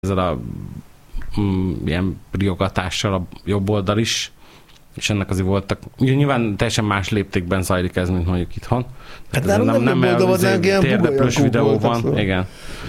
ezzel a ilyen riogatással a jobb oldal is, és ennek azért voltak, ugye nyilván teljesen más léptékben zajlik ez, mint mondjuk itthon. Hát nem térdeplős videó van, szóval. Igen.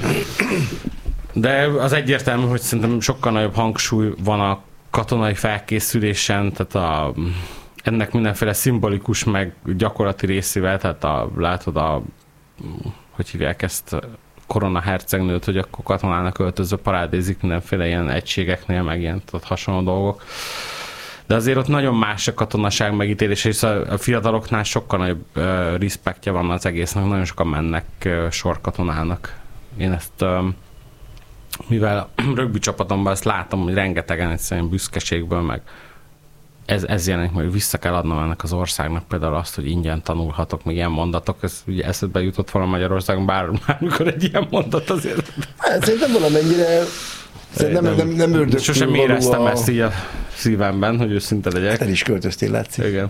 De az egyértelmű, hogy szerintem sokkal nagyobb hangsúly van a katonai felkészülésen, tehát ennek mindenféle szimbolikus meg gyakorlati részével, tehát látod hogy hívják ezt, Korona hercegnőt, hogy akkor katonának öltözve parádézik mindenféle ilyen egységeknél, meg ilyen hasonló dolgok. De azért ott nagyon más a katonaság megítélése, és a fiataloknál sokkal nagyobb respektje van az egésznek, nagyon sokan mennek sorkatonának. Én ezt, mivel rögbi csapatomban ezt látom, hogy rengetegen egyszerűen büszkeségből, meg ez jelenik, hogy vissza kell adnom ennek az országnak például azt, hogy ingyen tanulhatok, még ilyen mondatok, ez ugye eszedbe jutott volna Magyarországon, bármikor egy ilyen mondat azért. Hát szerintem valamennyire nem ördögtől sosem éreztem ezt így a szívemben, hogy őszinte legyek. Hát el is költöztél, látszik. Igen.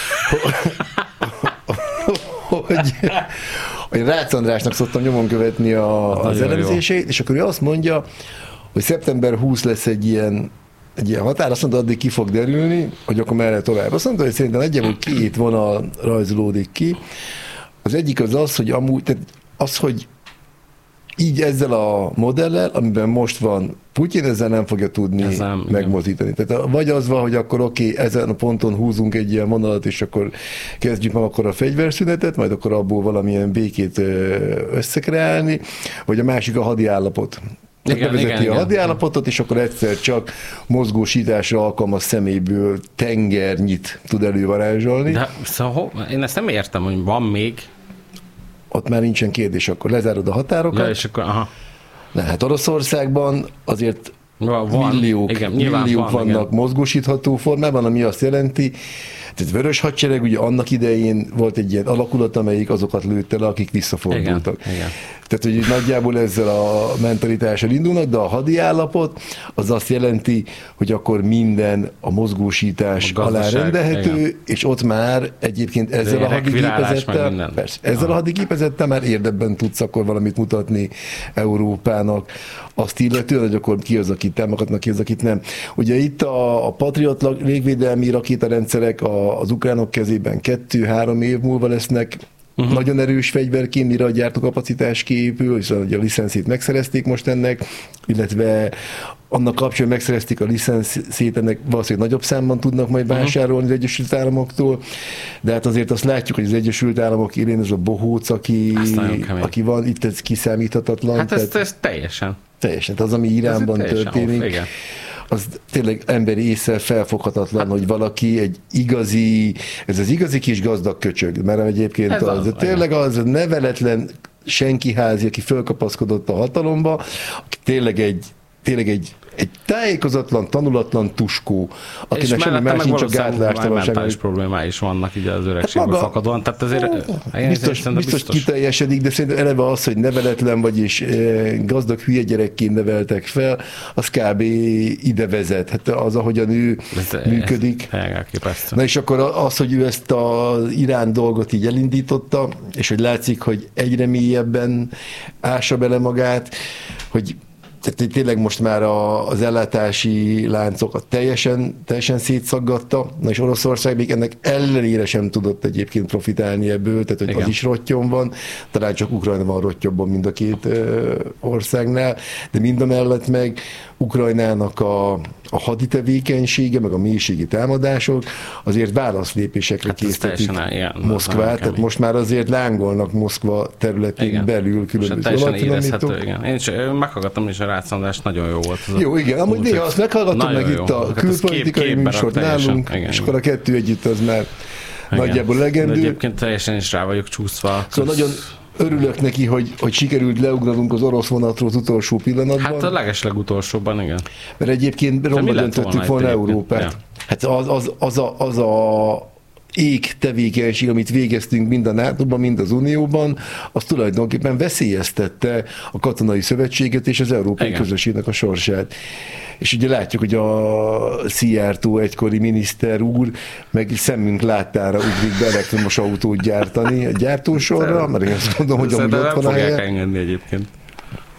hogy Rácz Andrásnak szoktam nyomon követni az elemzéseit, és akkor ő azt mondja, hogy szeptember 20 lesz egy ilyen határ, azt mondta, addig ki fog derülni, hogy akkor merre tovább. Azt mondta, hogy szerintem nagyjából 2 vonal rajzolódik ki. Az egyik az, hogy amúgy, tehát az, hogy így ezzel a modellel, amiben most van Putyin, ezzel nem fogja tudni megmozdítani. Tehát vagy az van, hogy akkor ezen a ponton húzunk egy ilyen vonalat, és akkor kezdjük meg akkor a fegyverszünetet, majd akkor abból valamilyen békét összekreálni, vagy a másik a hadi állapot. Bevezeti a hadi állapotot, és akkor egyszer csak mozgósításra alkalmas személyből tengernyit tud elővarázsolni. De szóval én ezt nem értem, hogy van még. Ott már nincsen kérdés, akkor lezárod a határokat. Ja, és akkor, Hát Oroszországban azért milliók vannak mozgósítható formában, ami azt jelenti, tehát Vörös Hadsereg, ugye annak idején volt egy ilyen alakulat, amelyik azokat lőtte le, akik visszafordultak. Igen. Tehát, hogy nagyjából ezzel a mentalitással indulnak, de a hadi állapot az azt jelenti, hogy akkor minden a mozgósítás alá rendelhető, és ott már egyébként ezzel a hadigépezettel, a hadigépezettel már érdebben tudsz akkor valamit mutatni Európának, azt illetően, hogy akkor ki az, akit támogatnak, ki az, akit nem. Ugye itt a Patriot légvédelmi rakétarendszerek az ukránok kezében 2-3 év múlva lesznek nagyon erős fegyverként, mire a gyártókapacitás kiépül, és a licenszét megszerezték most ennek, illetve annak kapcsolatban megszerezték a licenszét, ennek valószínűleg nagyobb számban tudnak majd vásárolni az Egyesült Államoktól, de hát azért azt látjuk, hogy az Egyesült Államok élén ez a bohóc, aki van, itt ez kiszámíthatatlan. Hát ez teljesen. Teljesen, az, ami Iránban történik. Az tényleg emberi észre felfoghatatlan, hogy valaki ez az igazi kis gazdag köcsög, mert egyébként tényleg az neveletlen senkiházi, aki fölkapaszkodott a hatalomba, aki tényleg egy tájékozatlan, tanulatlan tuskó, akinek semmi más nincs a gátlástalanság. Mentális problémái is vannak így az öregségből fakadóan. Tehát azért biztos kiteljesedik, de szerintem eleve az, hogy neveletlen vagy és gazdag hülye gyerekként neveltek fel, az kb. Ide vezet. Hát az, ahogyan ő működik. Na és akkor az, hogy ő ezt az Irán dolgot így elindította, és hogy látszik, hogy egyre mélyebben ássa bele magát, hogy tehát tényleg most már az ellátási láncokat teljesen szétszaggatta, na és Oroszország még ennek ellenére sem tudott egyébként profitálni ebből, tehát hogy az is rottyom van, talán csak Ukrajna van rottyobban mind a 2 országnál, de mindamellett meg Ukrajnának a haditevékenysége, meg a mélységi támadások azért válaszlépésekre készítik Moszkvát, tehát most már azért lángolnak Moszkva területén belül különböző alacsonyítók. Én is meghallgattam is a Rácz András, nagyon jó volt. Jó, igen, amúgy néha azt meghallgattam meg itt a külpolitikai műsort nálunk, és akkor a 2 együtt az már nagyjából legendő. De egyébként teljesen is rá vagyok csúszva. Szóval nagyon örülök neki, hogy sikerült leugranunk az orosz vonatról az utolsó pillanatban. Hát a legeslegutolsóban, igen. Mert egyébként romba döntöttük volna Európát. Ja. Hát az a tevékenység, amit végeztünk mind a NATO-ban, mind az Unióban, az tulajdonképpen veszélyeztette a katonai szövetséget és az európai közösségnek a sorsát. És ugye látjuk, hogy a Szijjártó egykori miniszter úr meg szemünk láttára ugrik be elektromos autót gyártani a gyártósorra, mert én azt mondom, hogy amúgy ott van a helye. Engedni egyébként.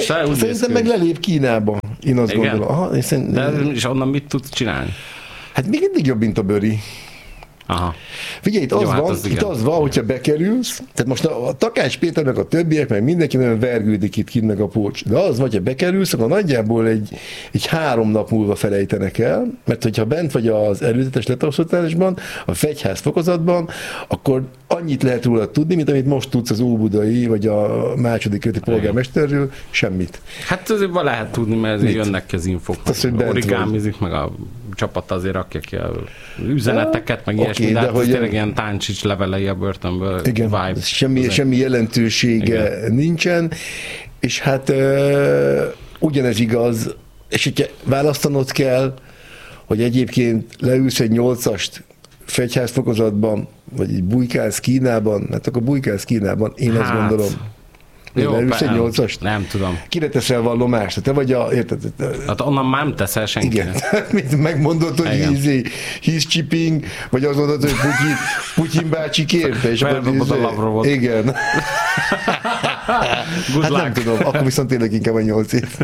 Szerintem meg lelép Kínába, én azt gondolom. Aha, és onnan mit tud csinálni? Hát még mindig jobb, mint a bőri. Aha. Figyelj, itt az van, hogyha bekerülsz, tehát most a Takács Péter, meg a többiek, meg mindenki nagyon vergődik itt kint meg a pócs, de az, hogyha bekerülsz, akkor nagyjából egy 3 nap múlva felejtenek el, mert hogyha bent vagy az előzetes letaposztatásban, a fegyház fokozatban, akkor annyit lehet róla tudni, mint amit most tudsz az Óbudai, vagy a második kerületi polgármesterről, semmit. Hát azért lehet tudni, mert jönnek ki az infok, origámizik, meg a csapat azért rakja ki a üzeneteket, meg ilyesmi, de hát hogy tényleg ilyen Táncsics levelei a börtönből. Igen, semmi jelentősége nincsen, és hát ugyanez igaz, és hogyha választanod kell, hogy egyébként leülsz egy 8-ast fegyházfokozatban, vagy egy bujkálsz Kínában, hát akkor bujkálsz Kínában, én azt gondolom. Jó, leülsz egy 8-ast? Nem tudom. Kire teszel vallomást? Te vagy érted? Hát onnan már nem teszel senkinek. Igen. Megmondod, hogy he's chipping, vagy azt mondod, hogy Putyin bácsi kérte, és akkor a Lavrovot. Igen. Hát nem tudom, akkor viszont tényleg inkább a 8 év.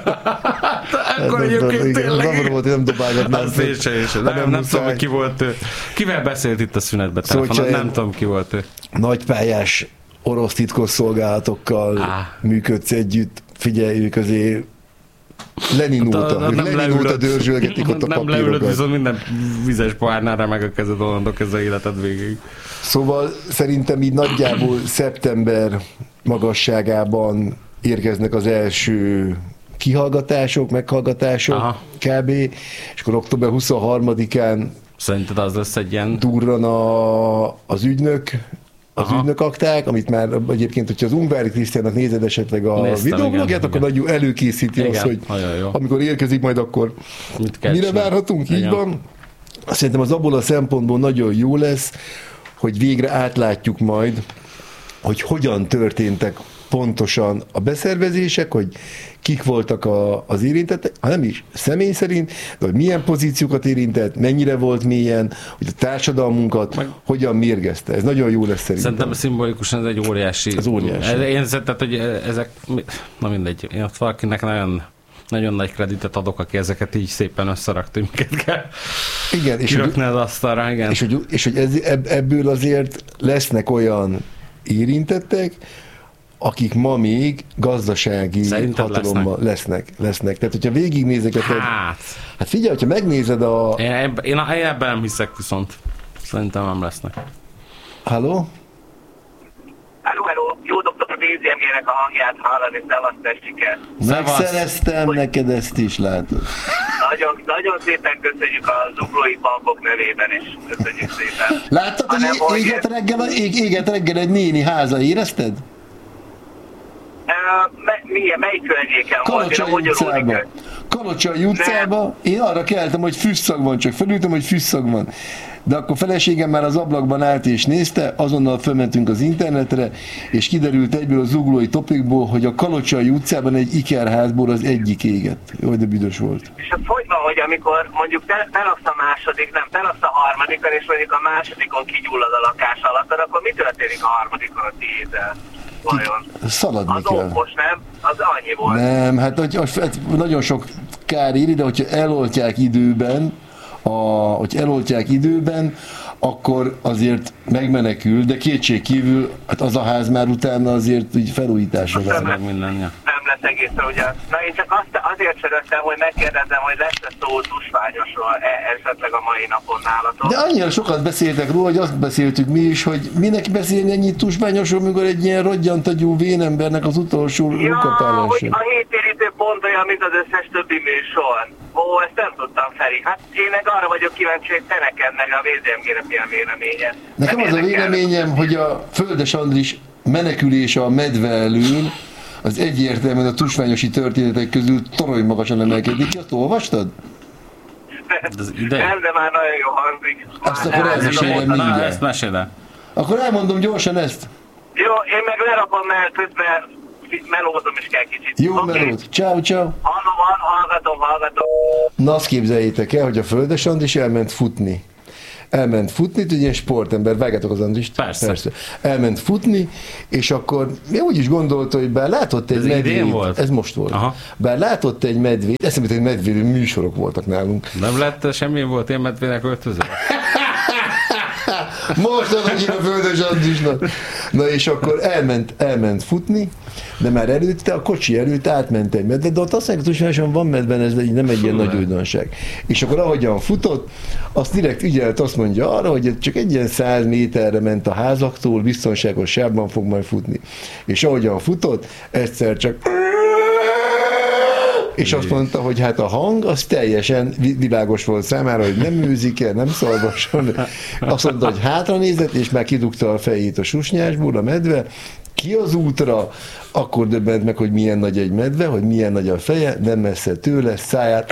Akkor egyébként tényleg. Lavrovot nem dobálgatnám. Nem tudom, hogy ki volt ő. Kivel beszélt itt a szünetben telefonon? Nem tudom, ki volt ő. Nagypályás orosz titkosszolgálatokkal működsz együtt, figyelj, ők azért Lenin óta dörzsölgetik ott a papírokat. Nem leülött, viszont minden vizes pohárnára meg a kezed olandok ez a életed végig. Szóval szerintem így nagyjából szeptember magasságában érkeznek az első kihallgatások, meghallgatások kb. És akkor október 23-án szerinted az lesz egy ilyen durran az ügynök, ügynökakták, amit már egyébként, hogyha az Ungvári Krisztiánnak nézed esetleg a videóblogját, akkor nagyon előkészíti azt, hogy amikor érkezik majd, akkor mire várhatunk, így van. Szerintem az abból a szempontból nagyon jó lesz, hogy végre átlátjuk majd, hogy hogyan történtek pontosan a beszervezések, hogy kik voltak az érintettek, ha nem is személy szerint, de hogy milyen pozíciókat érintett, mennyire volt mélyen, hogy a társadalmunkat hogyan mérgezte. Ez nagyon jó lesz szerintem. Szerintem szimbolikusan ez egy óriási. Ez óriási. Én szerintem, hogy ezek, na mindegy, én ott valakinek nagyon nagy kreditet adok, aki ezeket így szépen összerakta, minket kell kirakni az asztalra. Igen. És hogy ebből azért lesznek olyan érintettek, akik ma még gazdasági hatalommal lesznek. Tehát, hogyha végignézek... Hát figyelj, hogyha megnézed Én ebben nem hiszek viszont. Szerintem nem lesznek. Halló? Halló, jó doktor, a BZMG-nek a hangját hallani, szevasz, tessék. Megszereztem neked ezt is, látod. Nagyon szépen köszönjük a zuglói bankok nevében, és köszönjük szépen. Láttad, hogy éget reggel egy néni háza, érezted? Melyik környéken volt? Kalocsai utcában. Én arra keltem, hogy füsszag van, csak felültem, hogy füsszag van. De akkor feleségem már az ablakban állt és nézte, azonnal fölmentünk az internetre, és kiderült egyből a zuglói topikból, hogy a Kalocsai utcában egy ikerházból az egyik égett. Jó, de büdös volt. És az hogy van, hogy amikor mondjuk te laksz a második, nem, te laksz a harmadikon, és mondjuk a másodikon kigyullad a lakás alatt, akkor mi történik a harmadikon a tiéddel? Szaladni az kell. Okos, nem? Az annyi volt. Nem, hát nagyon sok kár éri, de hogyha eloltják időben, akkor azért megmenekül, de kétségkívül hát az a ház már utána azért így felújításra vár. Meg mindenje. Nem lesz egészen ugyan. Na én csak azért csörögtem, hogy megkérdezem, hogy lesz-e szó tusványosról esetleg a mai napon nálatok. De annyira sokat beszéltek róla, hogy azt beszéltük mi is, hogy minek beszélni ennyit tusványosról, mikor egy ilyen rodgyantagyú vénembernek az utolsó rukapálása. Hogy a héttérítő pont olyan, mint az összes többi műsor. Ezt nem tudtam, Feri. Hát én meg arra vagyok kíváncsi, hogy te neked meg a VZMG-nek milyen véleményed. Nekem az a véleményem, hogy a Földes Andris menekülése a medve elől az egyértelműen a tusványosi történetek közül torony magasan emelkedik. Azt olvastad? Nem, de már nagyon jó hangzik. Azt akkor elmesélem mindjárt. Ezt mesélem. Akkor elmondom gyorsan ezt. Jó, én meg lerakom, mert közben melózom is kell kicsit. Jó melód. Ciao. Hallgatom. Na azt képzeljétek el, hogy a Földes Andris elment futni. elment futni, egy ilyen sportember, vágjátok az Andrist? Persze. Elment futni, és akkor úgy is gondolta, hogy bár látott egy medvét. Volt? Ez most volt. Aha. Bár látott egy medvét, eszembe egy medvélő műsorok voltak nálunk. Nem lett semmi, volt én medvének öltöző? Most annyira Földes Andrisnak. Na és akkor elment futni, de már előtte, a kocsi előtt átment egy medve, de ott azt mondják, hogy van medven, ez nem egy ilyen nagy újdonság. És akkor ahogyan futott, azt direkt ügyelt, azt mondja arra, hogy csak egy ilyen 100 méterre ment a házaktól, biztonságos sávban fog majd futni. És ahogyan futott, egyszer csak és azt mondta, hogy hát a hang az teljesen világos volt számára, hogy nem műzike, nem szalvason. Azt mondta, hogy hátra nézett, és már kidugta a fejét a susnyásból a medve, ki az útra, akkor döbbent meg, hogy milyen nagy egy medve, hogy milyen nagy a feje, nem messze tőle, száját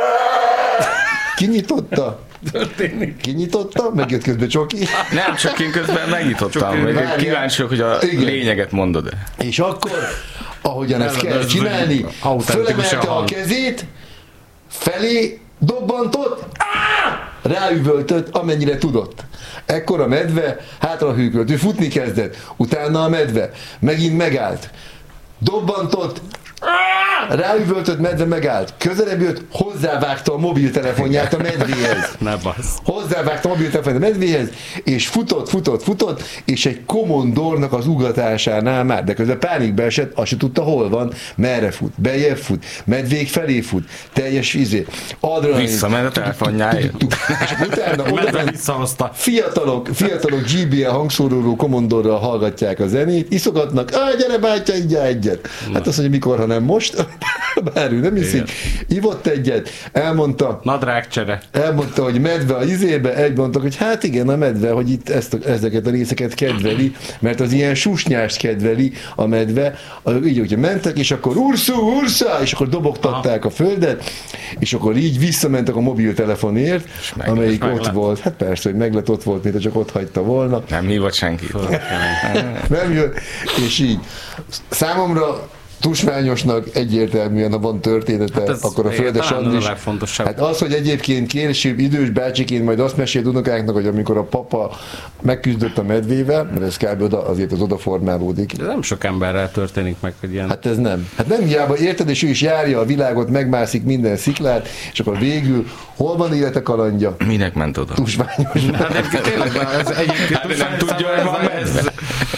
kinyitotta, kinyitotta, megjött közben Csoki. Nem, csak én közben megnyitottam. Kíváncsiak, hogy a lényeget mondod. És akkor, ahogyan ezt kell csinálni, fölemelte a kezét, felé dobbantott, ráüvöltött, amennyire tudott. Ekkor a medve hátrahűkölt, ő futni kezdett, utána a medve megint megállt, dobbantott, ráüvöltött, medve megállt, közelebb jött, hozzávágta a mobiltelefonját a medvéhez. Hozzávágta a mobiltelefonját a medvéhez, és futott, és egy komondornak az ugratásánál már, de közben pánikba esett, azt se tudta, hol van, merre fut, bejebb fut, medvék felé fut, teljes adrenalin. Visszament a telefonjáért. És utána oda fiatalok GBL hangszóróról komondorral hallgatják a zenét, iszogatnak, gyere bátya, egyet. Hát azt mondja, mikor, hanem most, bár ő nem iszik, ivott egyet, elmondta, nadrágcsere. Elmondta, hogy medve a izébe, mondtak, hogy hát igen, a medve, hogy itt ezeket a részeket kedveli, mert az ilyen susnyást kedveli a medve, így, hogyha mentek, és akkor Ursa, és akkor dobogtatták a földet, és akkor így visszamentek a mobiltelefonért, amelyik ott volt. Hát persze, hogy meglett ott volt, mint csak ott hagyta volna. Nem hívott senki. Nem jött, és így. Számomra tusmányosnak egyértelműen, ha van története, hát akkor a Földes Andris. Hát az, hogy egyébként később idős bácsiként majd azt mesélt unokáknak, hogy amikor a papa megküzdött a medvével, mert ez kb. Azért az odaformálódik. De nem sok emberrel történik meg, hogy ilyen. Hát ez nem. Hát nem hiába érted, és ő is járja a világot, megmászik minden sziklát, és akkor végül hol van élete kalandja? Minek ment oda? Tusmányos. Hát tényleg, ez egyébként nem tudja, hogy van medve.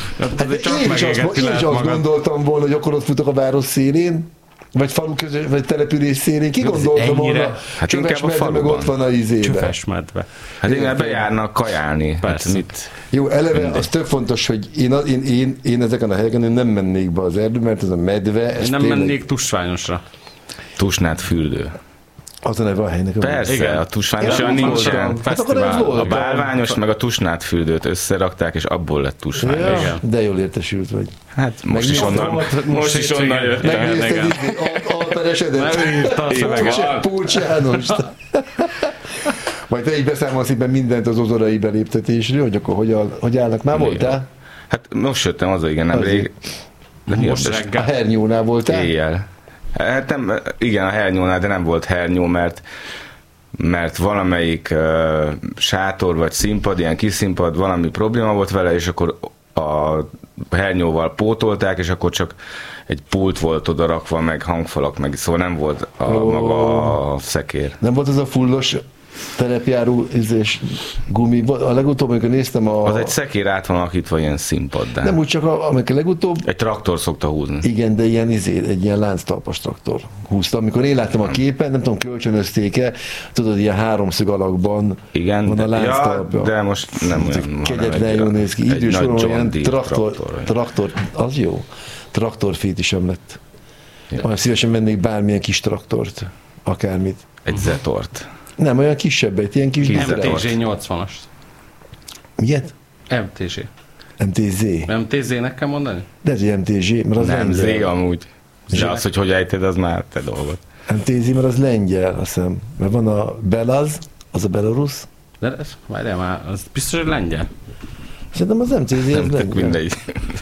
Én is azt gondoltam volna, hogy akkor ott futok a város szélén, vagy falu közös, vagy település szélén. Ki gondolta volna? Hát csöves medve meg ott van a izébe. Csöves medve. Hát én bejárnak kajálni. Hát mit? Jó, eleve az tök fontos, hogy én ezeken a helyeken nem mennék be az erdő, mert ez a medve... Nem mennék tusványosra. Tusnád fürdő. Az a neve a helynek. Persze, igen. A tusványosan nincsen. Hát a bálványos meg a tusnád fürdőt összerakták, és abból lett tusvány. Ja, de jól értesült vagy. Hát most is onnan jöttem. Megnézted alperesedet? Pulcs Jánost. Majd te így beszámolsz itt mindent az ozorai beléptetésről, hogy akkor hogy állnak? Már voltál? Hát most jöttem haza, igen, nemrég. Most reggel. A Hernyónál voltál? Éjjel. Hát nem, igen, a hernyónál, de nem volt hernyó, mert valamelyik sátor vagy színpad, ilyen kis színpad, valami probléma volt vele, és akkor a hernyóval pótolták, és akkor csak egy pult volt oda rakva, meg hangfalak, meg szóval nem volt maga a szekér. Nem volt az a fullos terepjáró és gumi. A legutóbb, amikor néztem Az egy szekér át van alakítva ilyen színpaddá. Nem úgy csak, amikor legutóbb... Egy traktor szokta húzni. Igen, de egy ilyen lánctalpas traktor húzta. Amikor én láttam a képen, nem tudom, kölcsönözték-e, tudod, ilyen háromszög alakban igen, van a lánctalpja. De most nem olyan. Kegyetlen jól néz ki. Idősoron olyan traktor, az jó. Traktorfétisem lett. Ja. Olyan szívesen vennék bármilyen kis traktort, akármit. Egy Zetort. Nem, olyan kisebbet, ilyen kis MTZ 80-as. Miért? MTZ. MTZ. MTZ-nek kell mondani? De ez egy MTZ, mert az nem, Z amúgy. De az, hogy ejted, az már te dolgot. MTZ, mert az lengyel, azt hiszem. Mert van a Belaz, az a Belarus. De ez, várjál már, az biztos, hogy lengyel. Szerintem az MTZ az lengyel. Mindegy.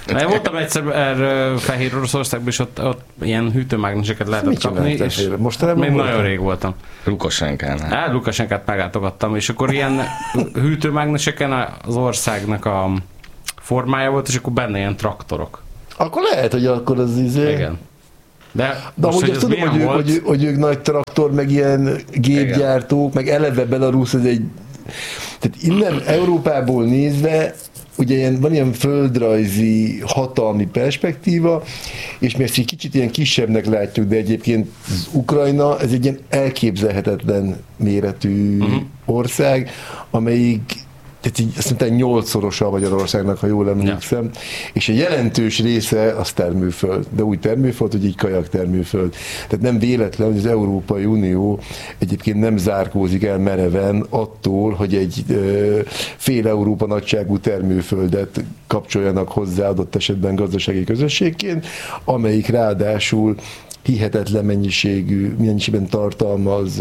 Voltam egyszer Fehér Oroszországban, és ott ilyen hűtőmágneseket lehetett kapni, és még nagyon rég voltam. Lukasenkánál. Lukasenkát meglátogattam, és akkor ilyen hűtőmágneseken az országnak a formája volt, és akkor benne ilyen traktorok. Akkor lehet, hogy akkor az Igen. De most, hogy tudom, hogy ők nagy traktor, meg ilyen gépgyártók, meg eleve Belarus, ez egy... Tehát innen Európából nézve, ugye van ilyen földrajzi hatalmi perspektíva, és mi ezt egy kicsit ilyen kisebbnek látjuk, de egyébként az Ukrajna, ez egy ilyen elképzelhetetlen méretű ország, amelyik tehát így azt mondta, 8-szorosa a Magyarországnak, ha jól emlékszem, és a jelentős része az termőföld, de úgy termőföld, hogy így kajak termőföld. Tehát nem véletlen, hogy az Európai Unió egyébként nem zárkózik el mereven attól, hogy egy fél Európa nagyságú termőföldet kapcsoljanak hozzá adott esetben gazdasági közösségként, amelyik ráadásul hihetetlen mennyiségben tartalmaz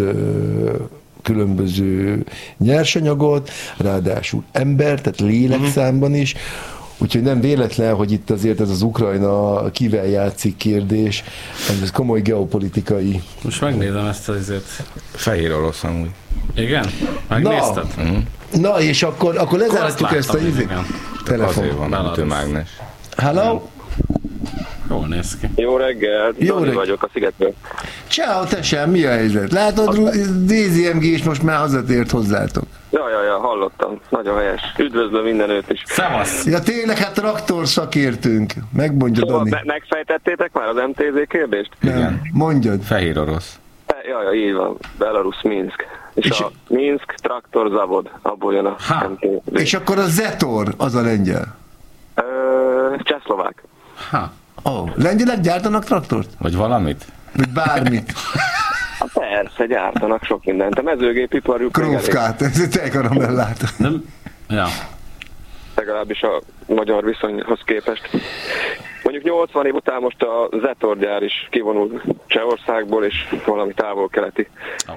különböző nyersanyagot, ráadásul ember, tehát lélekszámban is, úgyhogy nem véletlen, hogy itt azért ez az Ukrajna kivel játszik kérdés, ez komoly geopolitikai. Most megnézem ezt azért. Fehér orosz amúgy. Igen? Megnézted? Na és akkor lezárhatjuk ezt a telefon. Azért van hűtőmágnes. Hello? Jól néz ki. Jó reggel, Dani vagyok a Szigetről. Ciao, tesem, mi a helyzet? Látod, DZMG is most már hazatért hozzátok. Ja, hallottam. Nagyon helyes. Üdvözlöm minden őt is. Szevasz! Ja, tényleg, hát traktor szakértünk. Megmondja, Dani. Megfejtettétek már az MTZ kérdést? Nem. Mondjad. Fehér orosz. Ja, így van. Belarus, Minsk. És a Minsk traktorzavod, abból jön a MTZ. És akkor a Zetor, az a lengyel? Csehszlovák. Lengyelek gyártanak traktort? Vagy valamit? Vagy bármit? Persze, gyártanak sok mindent. A mezőgépiparjuk... Krófkát, ez tejkaramellát. Ja. Legalábbis a magyar viszonyhoz képest. Mondjuk 80 év után most a Zetor gyár is kivonul Csehországból, és valami távol-keleti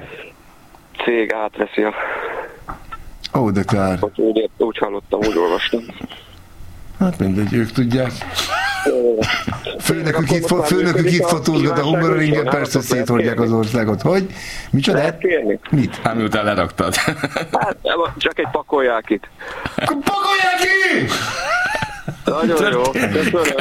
cég átveszi a... De kár. Úgy hallottam, úgy olvastam. Hát mindegy, ők tudják. Főnökük itt fotózgat a Hungaroringen, persze széthordják az országot. Hogy? Micsoda? Lehet kérni? Mit? Hát miután leraktad. Hát csak egy pakolják itt. Pakolják ki! Nagyon jó, köszönöm.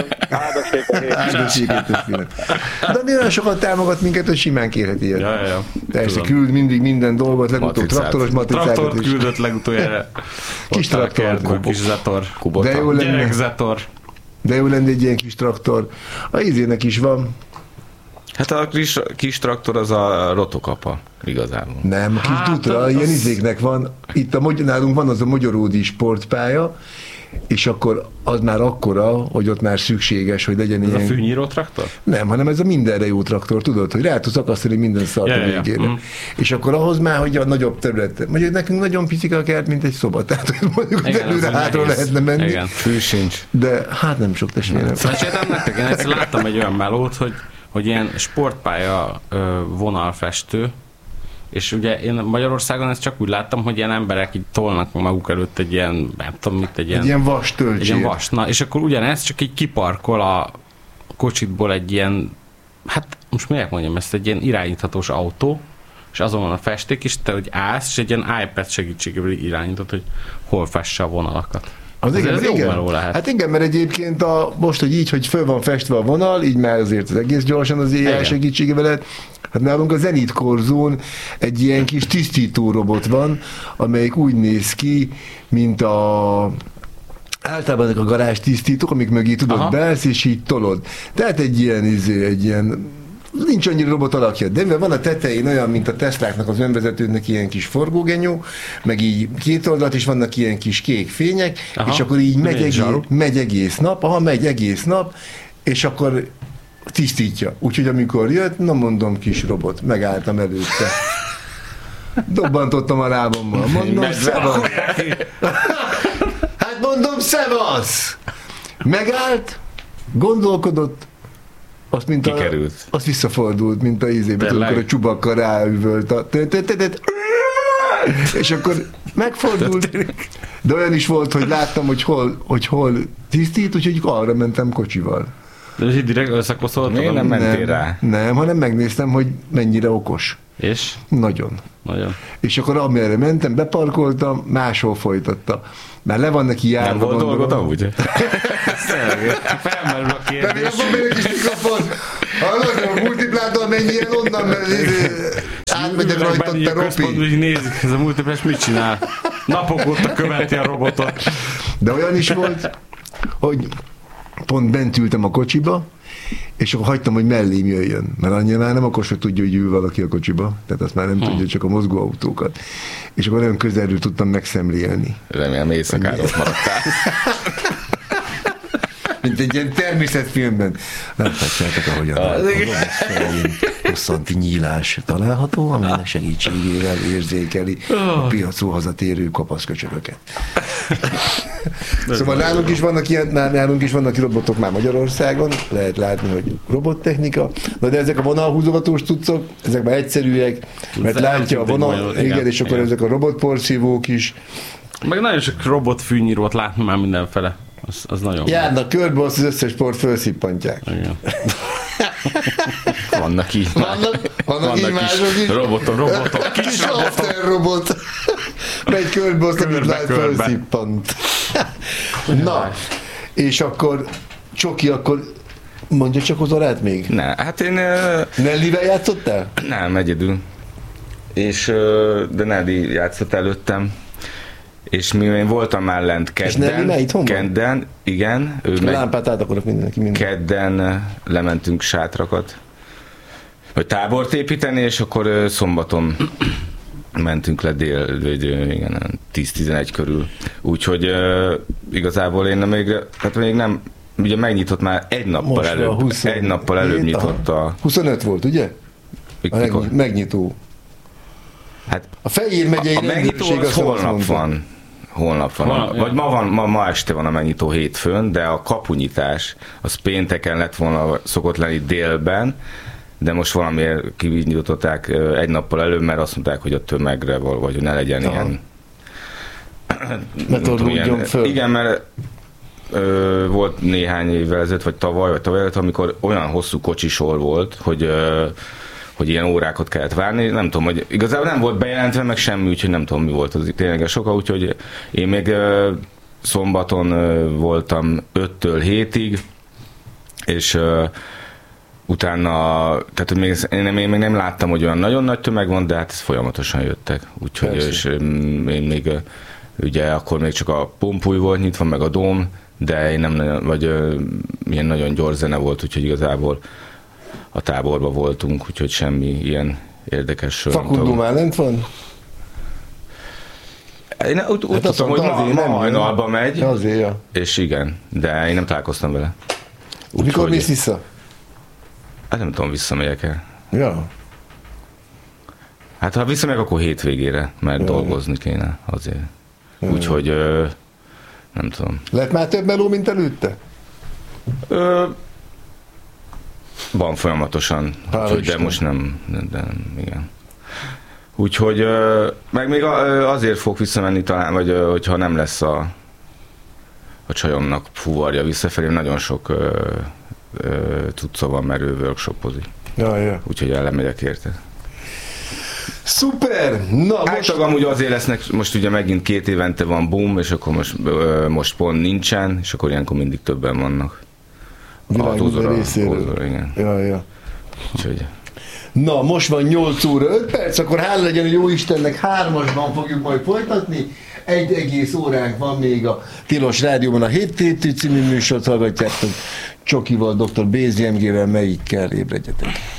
Áldasséget. De nagyon sokat támogat minket, hogy simán kérhet ilyet. Ja. Persze, küld mindig minden dolgot, legutóbb traktoros matricákat. Traktort küldött legutoljára. Kis traktor. Kis Zetor. Gyerek Zetor. De jó lenne egy ilyen kis traktor. A izének is van. Hát a kis traktor az a rotokapa, igazából. Nem, a kis dutra, ilyen izéknek van. Itt nálunk van az a Magyaródi sportpálya, és akkor az már akkora, hogy ott már szükséges, hogy legyen ez ilyen... Ez a fűnyíró traktor? Nem, hanem ez a mindenre jó traktor, tudod, hogy rá tudsz akasztani minden szart a végére. És akkor ahhoz már, hogy a nagyobb terület. Mondjuk nekünk nagyon picik a kert, mint egy szoba, tehát hogy mondjuk előre-hátra lehetne menni. Igen, fű sincs. De hát nem sok testvérem. Szerencsétem nektek, én egyszer láttam egy olyan melót, hogy ilyen sportpálya vonalfestő, és ugye én Magyarországon ezt csak úgy láttam, hogy ilyen emberek így tolnak maguk előtt egy ilyen, nem tudom mit, egy ilyen vas töltsér. Egy ilyen vas. Na, és akkor ugyanez csak így kiparkol a kocsitból egy ilyen, hát most miért mondjam ezt, egy ilyen irányíthatós autó, és azon van a festék, és te hogy állsz, és egy ilyen iPad segítségével irányítod, hogy hol fesse a vonalakat. Ez jó meló lehet. Hát igen, mert egyébként most, hogy így, hogy föl van festve a vonal, így már azért az egész gyorsan az AI segítségével lehet. Hát nálunk a Zenit Korzón egy ilyen kis tisztító robot van, amelyik úgy néz ki, mint általában ezek a garázs tisztítók, amik mögé tudod beállsz, és így tolod. Tehát egy ilyen nincs annyira robot alakja, de mivel van a tetején olyan, mint a Tesláknak, az önvezetőnek ilyen kis forgógenyó, meg így két oldalt is vannak ilyen kis kék fények, és akkor így megy egész nap, és akkor tisztítja. Úgyhogy amikor jött, mondom, kis robot, megálltam előtte. Dobbantottam a lábammal. Mondom, szevasz! Hát mondom, szevasz! Megállt, gondolkodott, azt visszafordult, mint a ízében, amikor a Csubakka ráüvölt és akkor megfordult, De olyan is volt, hogy láttam, hogy hol tisztít, úgyhogy arra mentem kocsival. De így direkt összekoszoltad? Miért nem mentél rá? Nem, hanem megnéztem, hogy mennyire okos. És? Nagyon. És akkor amerre mentem, beparkoltam, máshol folytatta. Már le van neki járva. Nem volt dolgod amúgy? Felmerül a kérdés. Nem, akkor még egy kis mikrofon. Hallod, a multiplától menj el onnan, mert átmegyek rajtad, te Ropi. Úgy nézik, ez a multiplás mit csinál? Napok óta követi a robotot. De olyan is volt, hogy pont bent ültem a kocsiba, és akkor hagytam, hogy mellém jöjjön. Mert annyira már nem akar, hogy tudja, hogy ül valaki a kocsiba. Tehát azt már nem tudja, csak a mozgóautókat. És akkor olyan közelről tudtam megszemlélni. Remélem éjszakára ott maradtál. Mint egy ilyen természetfilmben. Láthatjátok, ahogyan a hosszanti nyílás található, amelynek segítségével érzékeli a piacról hazatérő kapaszköcsögöket. Szóval nálunk is vannak robotok már Magyarországon, lehet látni, hogy robottechnika, de ezek a vonalhúzogatós cuccok, ezek már egyszerűek, mert látja a vonal, igen, és akkor ezek a robotporszívók is. Meg nagyon sok robotfűnyírót látni már mindenfele. Az nagyon járnak körbe, azt az összes port felszippantják. Igen. Vannak így. Vannak így mások is. Robotok. Kis after-robot. Megy körbe, azt amit lát, felszippant. Na, és akkor Csoki, akkor mondja csak az orát még. Ne, hát én... Nellivel játszottál? Nem, egyedül. És de Nelly játszott előttem. És én voltam már lent kedden, igen. A lámpát át akarok mindenki. Kedden lementünk sátrakat, hogy tábort építeni, és akkor szombaton mentünk le igen, 10-11 körül. Úgyhogy igazából én még nem, ugye megnyitott már egy nappal előbb nyitott a... 25 volt, ugye? A megnyitó. Hát a Fejér megyei rendőrség az holnap van. Vagy ma este van a megnyitó hétfőn, de a kapunyitás az pénteken szokott lenni délben, de most valamiért kinyitották egy nappal előbb, mert azt mondták, hogy a tömegre vagy hogy ne legyen ilyen... Igen, mert volt néhány évvel ezelőtt, vagy tavaly előtt, amikor olyan hosszú kocsisor volt, hogy ilyen órákat kellett várni, nem tudom, hogy igazából nem volt bejelentve, meg semmi, úgyhogy nem tudom, mi volt az tényleges oka, úgyhogy én még szombaton voltam 5-től 7-ig, és utána, tehát én még nem láttam, hogy olyan nagyon nagy tömeg van, de hát folyamatosan jöttek, úgyhogy és én még, ugye akkor még csak a Pompúj volt nyitva, meg a Dóm, de én nem nagyon, vagy ilyen nagyon gyors zene volt, úgyhogy igazából a táborban voltunk, úgyhogy semmi ilyen érdekes. Fakundó már lent van? Én úgy tudtam, hogy ma hajnalba megy, azért, ja. És igen, de én nem találkoztam vele. Mikor mész vissza? Hát nem tudom, visszamegyek el. Ja. Hát ha visszamegyek, akkor hétvégére, mert dolgozni kéne azért. Úgyhogy nem tudom. Lett már több meló, mint előtte? Van folyamatosan, úgyhogy, de most nem, igen. Úgyhogy meg még azért fog visszamenni talán, vagy hogyha nem lesz a csajomnak fuvarja visszafelé, nagyon sok cucca van, mert ő workshopozik. Ja. Úgyhogy ellemegyek érte. Szuper! Na, most amúgy azért lesznek, most ugye megint 2 évente van boom, és akkor most pont nincsen, és akkor ilyenkor mindig többen vannak. Világúzó részéről. Igen. Ja. Úgyhogy... Na, most van 8 óra 5 perc, akkor hála legyen a jó Istennek, 3-asban fogjuk majd folytatni. 1 egész óránk van még a Tilos Rádióban, a Héttétű című műsort hallgatjátok. Csokival, dr. Bézi MG-vel, melyikkel ébredjetek.